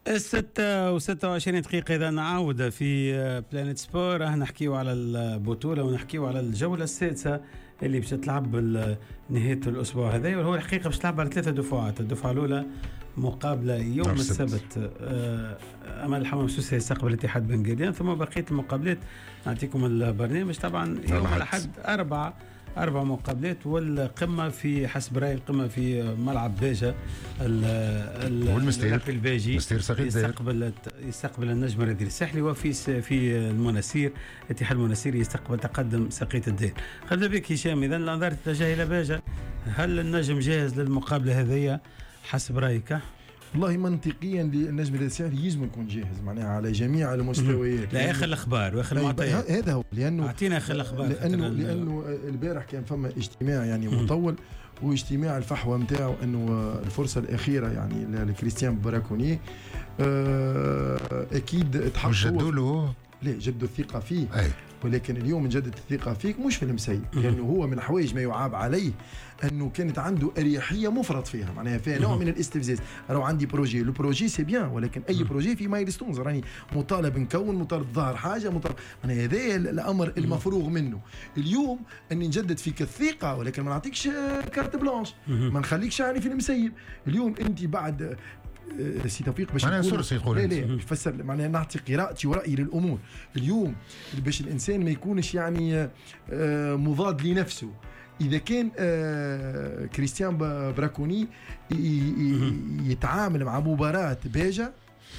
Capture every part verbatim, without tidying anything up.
الستة وستة وعشرين دقيقة إذا نعاود في بلانيت سبور. راه نحكيو على البطولة ونحكيو على الجولة السادسة اللي باش تلعب نهاية الأسبوع هذا، وهو الحقيقة باش تلعب على ثلاثة دفعات. الدفعة الأولى مقابلة يوم السبت أمام الحمام السوسي يستقبل الاتحاد بن قردان، ثم بقية المقابلات نعطيكم البرنامج. طبعا يوم الأحد أربعة أربع مقابلات، والقمة في حسب رأي القمة في ملعب باجة والمستير الباجي يستقبل يستقبل النجم الرياضي الساحلي، وفي في المناسير اتحاد المناسير يستقبل تقدم سقيت الدين. خلينا بك هشام، إذا الأنظار تتجه إلى باجة، هل النجم جاهز للمقابلة هذه حسب رأيك؟ والله منطقيا النجم الساحلي يجب يكون جاهز معناها على جميع المستويات. لا اخر الاخبار واخر المعطيات هذا هو، لانه اعطينا اخر الاخبار. لانه لانه البارح كان فما اجتماع يعني مطول، واجتماع الفحوى نتاعو انه الفرصه الاخيره يعني لكريستيان براكوني اكيد تحقق. جدوا له لا جدوا الثقه فيه أي. ولكن اليوم نجدد الثقه فيك مش في المسيب، لانه هو من حوايج ما يعاب عليه انه كانت عنده اريحيه مفرط فيها، معناها فيها نوع من الاستفزاز. راهو عندي بروجي، لو بروجي سي بيان، ولكن اي بروجي في مايلستونز، راني مطالب نكون، مطالب ظهر حاجه، مطالب معناها هذا الامر المفروغ منه. اليوم اني نجدد فيك الثقه، ولكن ما نعطيكش كارت بلانش، ما نخليكش يعني في المسيب. اليوم انت بعد سي توفيق باش معناها سورسي يقول لا لا يفسر معناها نعطي قراءتي ورأيي للأمور. اليوم باش الإنسان ما يكونش يعني مضاد لنفسه، إذا كان كريستيان براكوني يتعامل مع مباراة باجة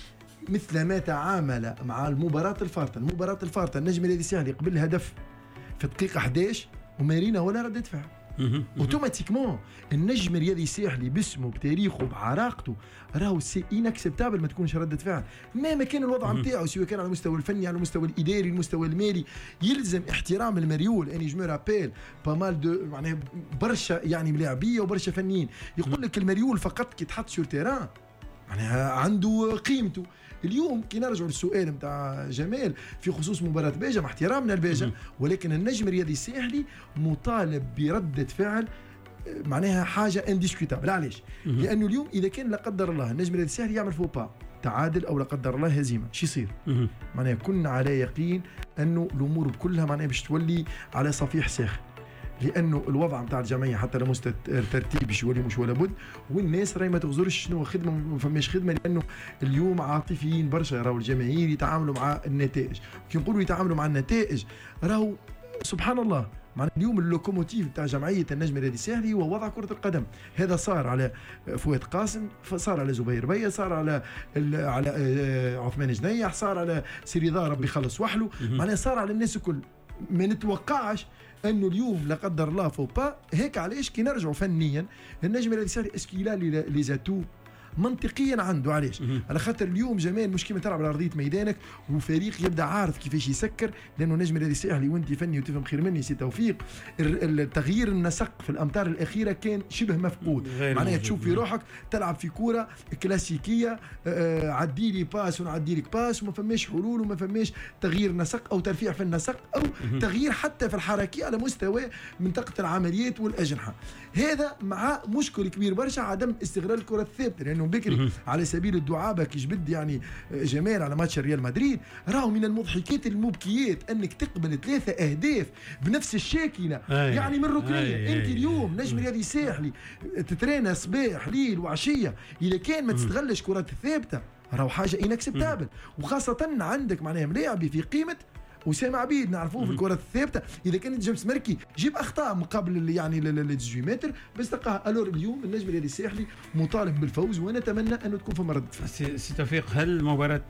مثل ما تعامل مع المباراة الفارطة، المباراة الفارطة النجم الذي سهل قبل الهدف في الدقيقة أحد عشر ومارينا ولا ردة فعل اوتوماتيكمون. النجم الرياضي الساحلي باسمه بتاريخه بعراقته راهو سي انكسبتابل ما تكونش ردة فعل مهما كان الوضع نتاعو، سواء كان على المستوى الفني، على المستوى الاداري، المستوى المالي. يلزم احترام المريول. اني جو رابيل با مال دو معناها برشا يعني ملاعبيه وبرشا فنيين يقول لك المريول فقط كي تحط سور تيران معناها عنده قيمته. اليوم كي نرجعوا للسؤال نتاع جمال في خصوص مباراة باجة، مع احترامنا الباجة، ولكن النجم الرياضي الساحلي مطالب بردة فعل معناها حاجة انديسكوتابل. علاش؟ لأنه اليوم إذا كان لا قدر الله النجم الرياضي الساحلي يعمل فوبا تعادل أو لا قدر الله هزيمة، شو يصير؟ معناها كنا على يقين أنه الأمور كلها معناها باش تولي على صفيح ساخن، لانه الوضع نتاع الجمعيه حتى لو الترتيب باش يولي مش ولا بد، والناس راهي ما تغزرش شنو خدمه ما فماش خدمه، لانه اليوم عاطفيين برشا. راهو الجماهير يتعاملوا مع النتائج، كي نقولوا يتعاملوا مع النتائج راهو سبحان الله. معناها اليوم اللوكوموتيف تاع جمعيه النجم الرياضي الساحلي هو وضع كره القدم. هذا صار على فؤاد قاسم، صار على زبير بيه، صار على على عثمان جنيح، صار على سيريضا ربي يخلص وحله، معناها صار على الناس الكل. ما نتوقعش انه اليوم لا قدر الله فوبا هيك. علاش؟ كي نرجعوا فنيا النجم الذي ساري اسكيلا لي زاتو منطقيا عنده. علاش؟ على خاطر اليوم جمال مش كيما تلعب على ارضيه ميدانك وفريق يبدا عارف كيفاش يسكر، لانه النجم الذي ساحلي وانت فني وتفهم خير مني سي توفيق، التغيير النسق في الامتار الاخيره كان شبه مفقود. معناها تشوف في روحك تلعب في كوره كلاسيكيه، آه عدي لي باس ونعدي لك باس، وما فماش حلول وما فماش تغيير نسق او ترفيع في النسق او تغيير حتى في الحركيه على مستوى منطقه العمليات والاجنحه. هذا مع مشكل كبير برشا عدم استغلال الكره الثابته، لانه بكري على سبيل الدعابه كي جبد يعني جمال على ماتش ريال مدريد، راهو من المضحكات المبكيات انك تقبل ثلاثه اهداف بنفس الشاكله يعني من ركنيه. انت اليوم نجم رياضي ساحلي تترينا صباح ليل وعشيه، اذا كان ما تستغلش كرات الثابته راهو حاجه انكسبتابل، وخاصه عندك معناها ملاعبي في قيمه وسام عبيد نعرفوه في الكرات الثابته. اذا كان جيمس ماركي جيب اخطاء مقابل يعني ل ثمانية متر بس تلقاها. الور اليوم النجم الرياضي الساحلي مطالب بالفوز، ونتمنى انه تكون في مرد. سي توفيق، هل المباراه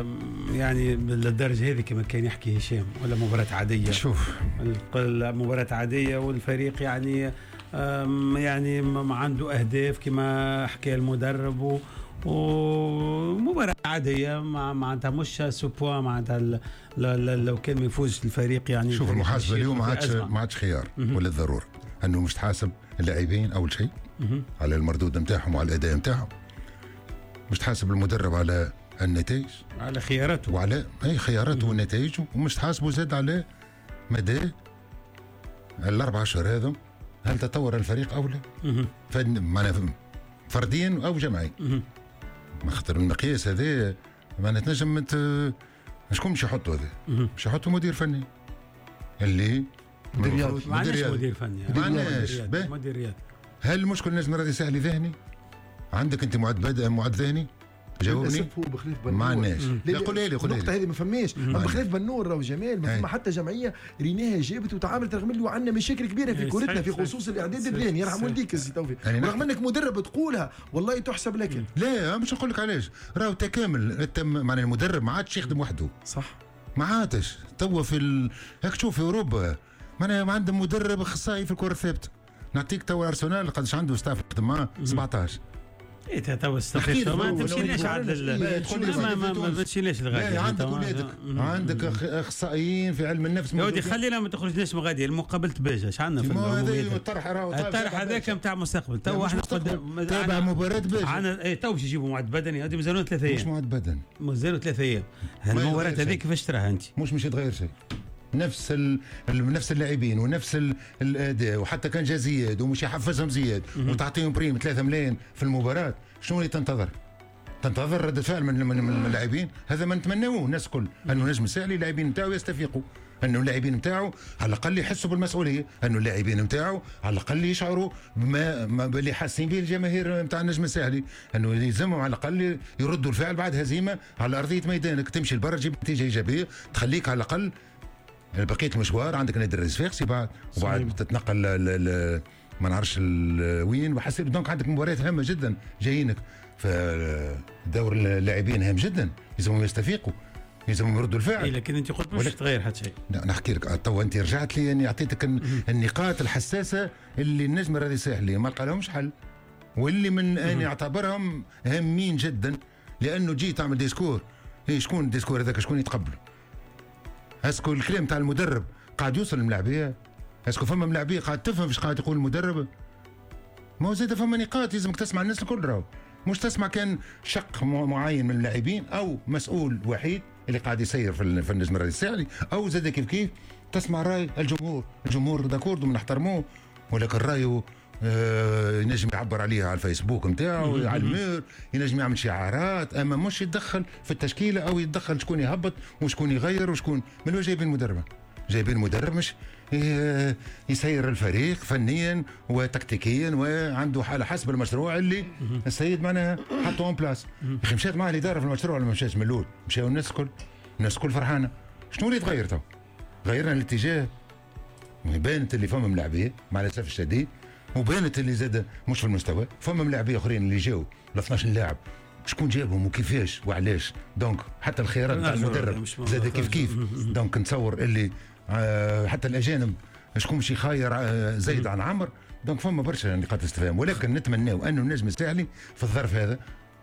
يعني بالدرجه هذه كما كان يحكي هشام ولا مباراه عاديه؟ شوف مباراه عاديه والفريق يعني يعني ما عنده اهداف كما حكى المدرب، و ومباراة عادية مع معناتها مش سوبوا معناتها لو كان ما يفوزش الفريق يعني. شوف المحاسبة اليوم ما عادش ما عادش خيار ولا ضرورة انه مش تحاسب اللاعبين اول شيء على المردود نتاعهم وعلى الاداء نتاعهم، مش تحاسب المدرب على النتائج على خياراته وعلى اي خياراته والنتائج، ومش تحاسبه زاد على مدى الاربع اشهر هذا هل تطور الفريق او لا، فن معناها فرديا او جماعي. ما خاطر المقياس هذا ما تنجم انت شكون باش يحطوا هذا؟ باش يحطوا مدير فني اللي مدير رياضي. ما عندناش مدير فني، ما عندناش. مدير رياضي. هل المشكل نجم راضي سهل ذهني؟ عندك انت معد بدء معد ذهني؟ جاوبني. ما عندناش. لا قول لي قول لي النقطة هذه ما فماش. بخلاف بنور راهو جمال ما فما حتى جمعية ريناها جابت وتعاملت رغم اللي عندنا مشاكل كبيرة في كورتنا في خصوص الإعداد الذهني يرحم والديك السي توفيق. رغم أنك مدرب تقولها والله تحسب لك. لا مش نقول لك علاش راهو تكامل التم معناها المدرب ما عادش يخدم وحده. صح. ما عادش توا في ال... هاك تشوف في أوروبا معناها ما عندهم مدرب أخصائي في الكرة الثابتة. نعطيك توا أرسنال قداش عنده ستاف يخدم معاه سبعطاش. ايه توا استخدمت ما تمشيليش عاد ما ما تمشيليش لغايه. عندك ولادك عندك اخصائيين في علم النفس. يا ودي خلينا ما تخرجناش من غادي مقابله بيجا اش عندنا في هذا الطرح راهو الطرح هذاك نتاع مستقبل. تو احنا قدام تابع مباراه بيجا عندنا ايه تو باش يجيبوا معد بدني هذه مازالوا ثلاث ايام. مش معد بدني مازالوا ثلاث ايام. المباراه هذيك كيفاش تراها انت؟ مش مش يتغير شيء. نفس ال... نفس اللاعبين ونفس ال... الاداء وحتى كان جا زياد ومش يحفزهم زياد وتعطيهم بريم ثلاثة ملايين في المباراه. شنو اللي تنتظر؟ تنتظر ردة فعل من من اللاعبين. هذا ما نتمناوه الناس الكل انه نجم الساحلي اللاعبين نتاعو يستفيقوا، انه اللاعبين نتاعو على الاقل يحسوا بالمسؤوليه، انه اللاعبين نتاعو على الاقل يشعروا بما ما اللي حاسين به الجماهير نتاع النجم الساحلي، انه يلزمهم على الاقل يردوا الفعل بعد هزيمه على ارضيه ميدانك. تمشي لبرا تجيب نتيجه ايجابيه تخليك على الاقل بقيه المشوار عندك نادي الرصفاقسي بعد وبعد تتنقل ما نعرفش وين وحسيت دونك عندك مباريات هامه جدا جايينك. فدور اللاعبين هام جدا، لازمهم يستفيقوا، لازمهم يردوا الفعل. إيه لكن انت قلت مش تغير حتى شيء. نحكي لك تو انت رجعت لي اني اعطيتك النقاط الحساسه اللي النجم الرياضي الساحلي ما لقى لهمش حل، واللي من اني اعتبرهم هامين جدا، لانه جيت تعمل ديسكور. ايه شكون الديسكور هذاك شكون يتقبله؟ اسكو الكلام تاع المدرب قاعد يوصل للملاعبيه؟ اسكو فما ملاعبيه قاعد تفهم ايش قاعد يقول المدرب؟ ما هو زاد فما نقاط لازمك تسمع الناس الكل، راهو مش تسمع كان شق معين من اللاعبين او مسؤول وحيد اللي قاعد يسير في في النجم الرياضي الساحلي، او زاد كيف كيف تسمع راي الجمهور. الجمهور داكورد ونحترموه، ولكن رايه آه ينجم يعبر عليها على الفيسبوك نتاعو على المير، ينجم يعمل شعارات، اما مش يتدخل في التشكيله او يتدخل شكون يهبط وشكون يغير وشكون. من وين جايبين مدربه؟ جايبين مدرب مش يسير الفريق فنيا وتكتيكيا وعنده على حسب المشروع اللي السيد معناها حطوا اون بلاس. اخي مشات معاه الاداره في المشروع ولا ما مشاتش من الاول؟ مشاو الناس الكل، الناس الكل فرحانه. شنو اللي تغير تو؟ غيرنا الاتجاه. بانت اللي فما ملاعبيه مع الاسف الشديد، وبانت اللي زاد مش في المستوى. فما ملاعبيه اخرين اللي جاوا ل اثناش لاعب، شكون جابهم وكيفاش وعلاش؟ دونك حتى الخيارات تاع المدرب زاد كيف كيف. دونك نتصور اللي آه حتى الاجانب شكون مش يخاير آه زايد عن عمر. دونك فما برشا نقاط استفهام، ولكن نتمناو انه النجم الساحلي في الظرف هذا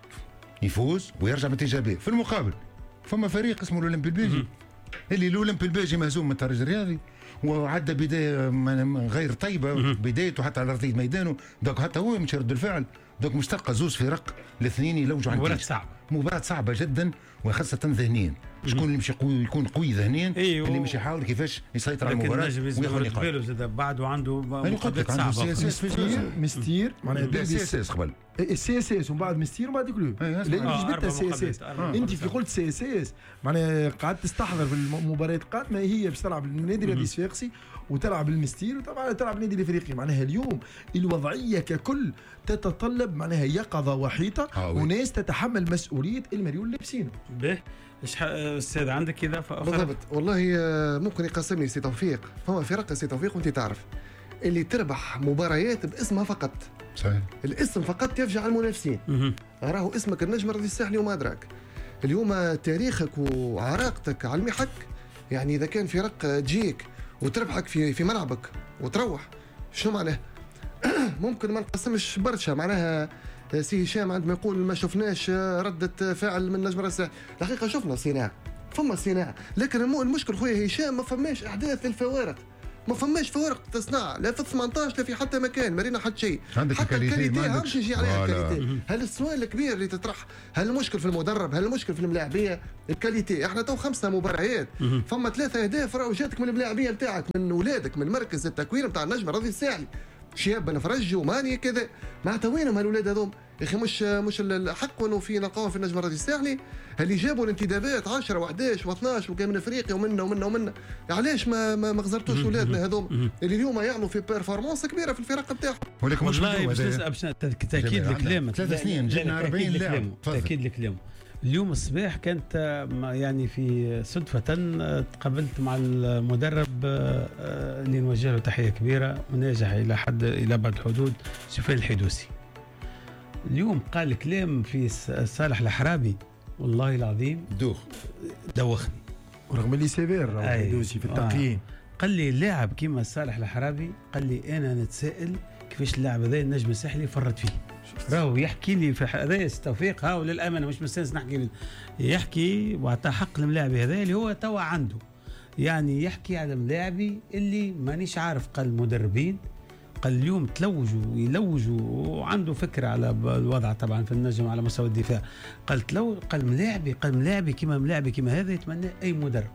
يفوز ويرجع بنتيجه ايجابيه. في المقابل فما فريق اسمه الاولمبي البلجي، اللي الاولمبي البلجي مهزوم من الترجي الرياضي وعدى بدايه غير طيبه، بدايته حتى على ارضيه ميدانه. دونك حتى هو مش يرد الفعل. دونك مش تلقى زوز فرق الاثنين يلوجوا عن مباراة صعبة، مباراة صعبة جدا، وخاصة ذهنيا. شكون اللي مش قوي يكون قوي ذهنيا؟ أيوه. اللي مش يحاول كيفاش يسيطر على المباراة وياخذ نقاط. بعده عنده مقابلات صعبة. مستير معناها سي اس اس قبل السي اس اس ومن بعد مستير ومن بعد كلوب. لأنه جبتها سي اس اس. أنت في قلت سي اس اس معناها قعدت تستحضر في المباريات القادمة هي باش تلعب النادي الرياضي الصفاقسي وتلعب المستير وطبعا تلعب النادي الافريقي. معناها اليوم الوضعيه ككل تتطلب معناها يقظه وحيطه آه وناس تتحمل مسؤوليه المليون اللي لابسينه. به ايش استاذ عندك اضافه اخرى؟ بالضبط. والله ممكن يقسمني سي توفيق. فما فرق سي توفيق وانت تعرف اللي تربح مباريات باسمها فقط. صحيح. الاسم فقط يفجع المنافسين. راهو اسمك النجم الرياضي الساحلي وما ادراك. اليوم تاريخك وعراقتك على المحك، يعني اذا كان فرق تجيك وتربحك في في ملعبك وتروح، شنو معناه؟ ممكن ما نقسمش برشا. معناها سي هشام عندما يقول ما شفناش ردة فعل من نجم الساحلي، الحقيقة شفنا صناعة، فما صناعة، لكن المشكل خويا هشام ما فماش إحداث للفوارق، ما فماش فوارق تصنع لا في ثمانطاش لا في حتى مكان، ما رينا حتى شيء. حتى الكاليتي ما عادش يجي عليها الكاليتي. هل السؤال الكبير اللي تطرح، هل المشكل في المدرب؟ هل المشكل في الملاعبيه؟ الكاليتي. احنا تو خمسه مباريات فما ثلاثه اهداف راهو جاتك من الملاعبيه نتاعك، من اولادك، من مركز التكوين نتاع النجم الرياضي الساحلي، شياب بن فرج وماني كذا. معناتها وينهم هالولاد هذوم؟ يا اخي مش مش الحق انه في نلقاهم في النجم الرياضي الساحلي اللي جابوا الانتدابات عشرة واحداش واثناش وكان من افريقيا ومنا ومنا ومنا، علاش ما ما, ما غزرتوش اولادنا هذوما اللي اليوم يعملوا في بيرفورمانس كبيره في الفرق بتاعهم؟ ولكن مش والله باش نسال باش تاكيد الكلام ثلاث سنين جبنا أربعين لاعب. تاكيد الكلام. اليوم الصباح كانت يعني في صدفة تقابلت مع المدرب اللي نوجه له تحية كبيرة وناجح إلى حد إلى بعد الحدود، سفيان الحدوسي. اليوم قال كلام في صالح الحرابي والله العظيم دوخ دوخني، ورغم اللي سيفير الحدوسي في التقييم. آه. قال لي لاعب كيما صالح الحرابي، قال لي أنا نتسائل كيفاش اللاعب هذا النجم الساحلي فرط فيه. راهو يحكي لي في هذا توفيق، ها وللامانه مش مستانس نحكي، يحكي واعطى حق الملاعبي هذا اللي هو توا عنده، يعني يحكي على ملاعبي اللي مانيش عارف. قال المدربين قال اليوم تلوجوا ويلوجوا وعنده فكره على الوضع طبعا في النجم على مستوى الدفاع. قال تلو قال ملاعبي قال ملاعبي كيما ملاعبي كيما هذا يتمنى اي مدرب.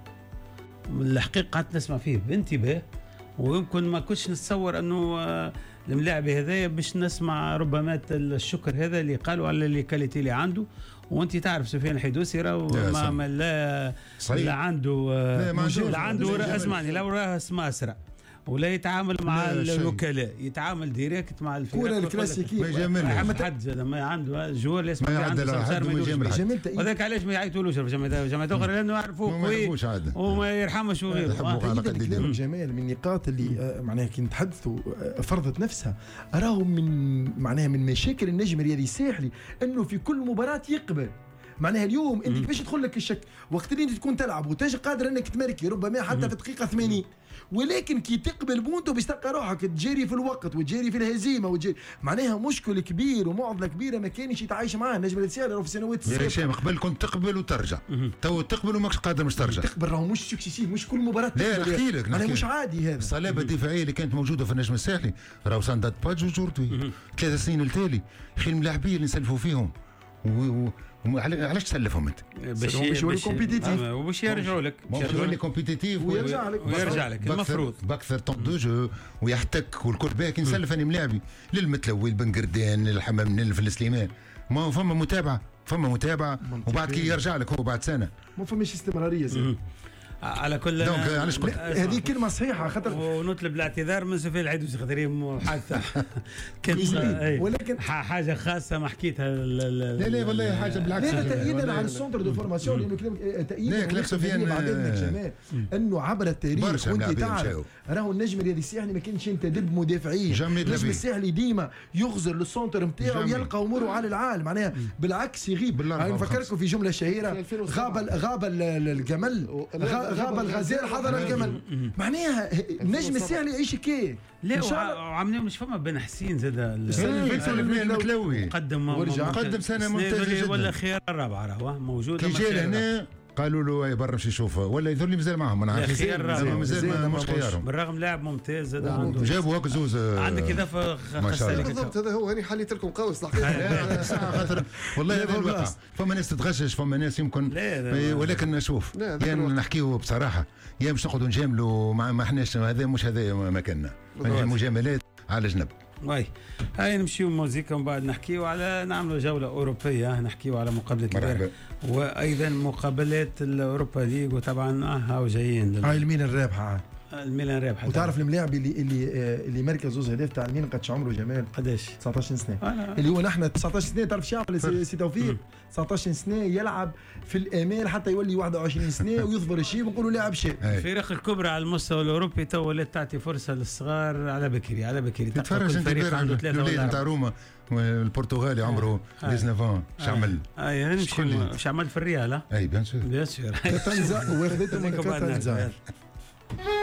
الحقيقه قعدت نسمع فيه بانتباه، ويمكن ما كنتش نتصور انه الملاعبي هذايا باش نسمع ربما الشكر هذا اللي قالوا على اللي كاليتي اللي عنده. وانت تعرف سفيان الحدوسي راهو ما, ما لا صحيح. لا عنده لا, ما لا عنده اسمعني لا راس ماسره ولا يتعامل مع الوكلاء، يتعامل ديريكت مع الفرق. كورة الكلاسيكيه ما يجامل حد لما عنده جوار اللي ما عنده سمسار ما يجامل، وذاك علاش ما يعيطولوش جماعه جماعه اخرى لانه يعرفوه قوي وما يرحمش وغيره. الكلام الجمال من النقاط اللي معناها كي نتحدثوا فرضت نفسها، راهو من معناها من مشاكل النجم الرياضي الساحلي انه في كل مباراه يقبل. معناها اليوم انت كيفاش يدخل لك الشك وقت اللي انت تكون تلعب وتجي قادر انك تماركي ربما حتى في الدقيقه ثمانين، ولكن كي تقبل بونتو باش تلقى روحك تجري في الوقت وتجري في الهزيمه وتجري، معناها مشكل كبير ومعضله كبيره ما كانش يتعايش معاه النجم الساحلي في السنوات السابقه. يا هشام قبل كنت تقبل وترجع، تو تقبل وماكش قادر مش ترجع. تقبل راهو مش سكسيسيف، مش كل مباراه لا نحكي لك معناها مش عادي هذا. الصلابه الدفاعيه اللي كانت موجوده في النجم الساحلي راهو ساندات باج وجوردوي ثلاث سنين التالي. خير اللاعبين اللي نسلفوا فيهم و... علاش تسلفهم انت؟ باش يولي كومبيتيتيف وباش يرجعوا لك باش يولي كومبيتيتيف ويرجع لك ويرجع لك المفروض باكثر طون دو جو ويحتك والكل باك نسلف اني ملاعبي للمتلوي البنقردان للحمام في السليمان. ما فما متابعه فما متابعه وبعد كي يرجع لك هو بعد سنه ما فماش استمراريه زين. على كل علاش قلت هذه كلمه صحيحه خاطر ونطلب الاعتذار من سفيان الحدوسي خاطر حادثه كانت ولكن حاجه خاصه ما حكيتها. لا لا والله حاجه بالعكس. لا تأييدا على السونتر دو فورماسيون لانه تأييدا سفيان بعدين انه عبر التاريخ وانت تعرف راهو النجم الرياضي الساحلي ما كانش ينتدب مدافعين. النجم الساحلي ديما يغزر للسونتر نتاعو ويلقى اموره على العال، معناها بالعكس يغيب. نفكركم في جمله شهيره غاب غاب الجمل غاب الغزال حضر الجمل. معناها النجم الساحلي يعيش كي لا وعملوا مش فما بن حسين زاد المتلوي قدم قدم سنه ممتازه جدا ولا خيار الرابعه راهو موجود. كي جا هنا قالوا له برا باش يشوفه ولا يظل لي مازال معهم. انا عارف مازال مش خيارهم بالرغم لاعب ممتاز زاد عنده جابوا هكا زوز. عندك اضافه خاصه بالضبط. هذا هو هاني حليت لكم قوس خاطر والله هذا الواقع. فما ناس تتغشش فما ناس يمكن، ولكن نشوف يعني نحكيه بصراحه يا مش نقعدوا نجاملوا ما احناش هذا مش هذا مكاننا مجاملات على جنب. واي هاي نمشيو موزيكا ومن بعد نحكيو على نعملوا جوله اوروبيه، نحكيو على مقابله البارح وايضا مقابلات الاوروبا ليج. وطبعا هاو جايين هاي الميلان الرابحه الميلان رابحه. وتعرف الملاعب اللي اللي اللي مركز زوز هداف تاع الميلان قدش عمره جمال قداش تسعطاش سنه آه. اللي هو نحن تسعطاش سنه تعرف شو يعمل سي توفيق تسعطاش سنه يلعب في الامال حتى يولي واحد وعشرين سنه ويظفر الشيء ونقولوا لاعب شيء. الفرق الكبرى على المستوى الاوروبي تو ولات تعطي فرصه للصغار على بكري على بكري. تتفرج انت الفريق عنده ثلاثه نتاع روما البرتغالي عمره تسعطاش عام شعمل اي نمشي شعمل في الريال. اي بيان سور بيان سور كاتانزا واخذته من كاتانزا.